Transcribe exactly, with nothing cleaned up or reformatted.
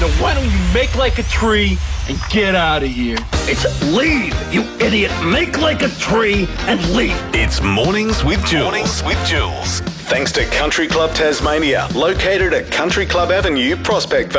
So why don't you make like a tree and get out of here? It's leave, you idiot. Make like a tree and leave. It's Mornings with Jules. Mornings with Jules. Thanks to Country Club Tasmania, located at Country Club Avenue, Prospect Valley.